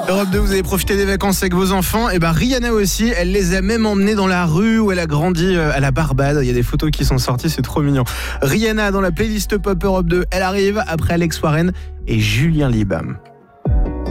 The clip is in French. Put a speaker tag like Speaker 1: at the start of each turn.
Speaker 1: Europe 2, vous avez profité des vacances avec vos enfants. Et Rihanna aussi, elle les a même emmenés dans la rue où elle a grandi à la Barbade. Il y a des photos qui sont sorties, c'est trop mignon. Rihanna dans la playlist Pop Europe 2, elle arrive après Alex Warren et Julien Libam.